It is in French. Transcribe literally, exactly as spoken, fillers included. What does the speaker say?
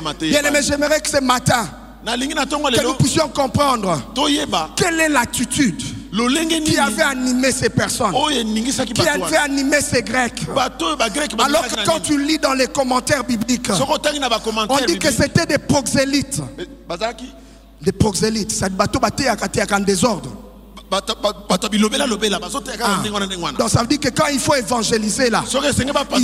Bien aimé, j'aimerais que ce matin, que nous puissions comprendre quelle est l'attitude qui avait animé ces personnes, qui avait animé ces Grecs. Alors que quand tu lis dans les commentaires bibliques, on dit que c'était des proxélytes. Des proxélytes, c'est bateau baté en désordre. Ah. Donc ça veut dire que quand il faut évangéliser là,